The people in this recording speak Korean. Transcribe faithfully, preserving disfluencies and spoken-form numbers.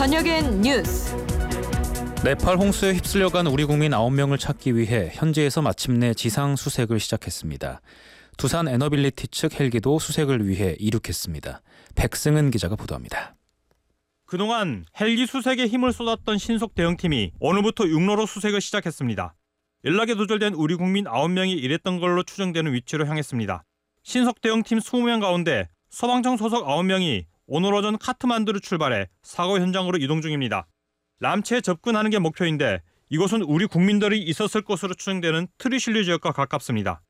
저녁엔 뉴스. 네팔 홍수에 휩쓸려간 우리 국민 아홉 명을 찾기 위해 현지에서 마침내 지상 수색을 시작했습니다. 두산 에너빌리티 측 헬기도 수색을 위해 이륙했습니다. 백승은 기자가 보도합니다. 그동안 헬기 수색에 힘을 쏟았던 신속 대응팀이 오늘부터 육로로 수색을 시작했습니다. 연락이 두절된 우리 국민 아홉 명이 일했던 걸로 추정되는 위치로 향했습니다. 신속 대응팀 이십 명 가운데 소방청 소속 아홉 명이 오늘 오전 카트만두를 출발해 사고 현장으로 이동 중입니다. 람체에 접근하는 게 목표인데 이곳은 우리 국민들이 있었을 것으로 추정되는 트리실리 지역과 가깝습니다.